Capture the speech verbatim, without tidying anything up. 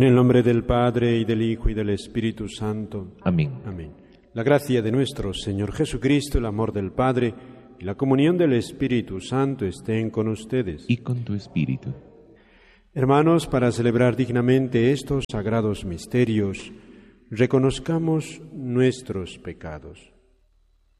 En el nombre del Padre, y del Hijo, y del Espíritu Santo. Amén. Amén. La gracia de nuestro Señor Jesucristo, el amor del Padre y la comunión del Espíritu Santo estén con ustedes. Y con tu espíritu. Hermanos, para celebrar dignamente estos sagrados misterios, reconozcamos nuestros pecados.